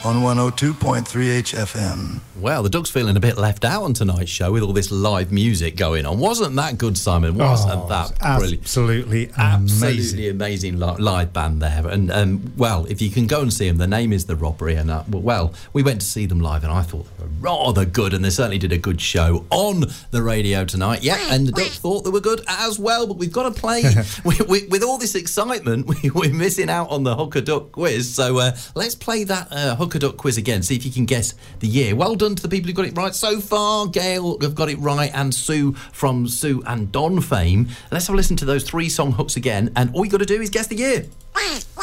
on 102.3 HFM. Well, the Duck's feeling a bit left out on tonight's show with all this live music going on. Wasn't that good, Simon? Wasn't that brilliant? Absolutely amazing live band there. And well, if you can go and see them, the name is The Robbery. And well, we went to see them live and I thought they were rather good, and they certainly did a good show on the radio tonight. Yeah, and the Ducks thought they were good as well, but we've got to play. With all this excitement, we're missing out on the Hooker Duck quiz. So let's play that Hooker Duck quiz again, see if you can guess the year. Well done to the people who got it right so far. Gail have got it right, and Sue from Sue and Don fame. Let's have a listen to those 3 song hooks again, and all you got to do is guess the year.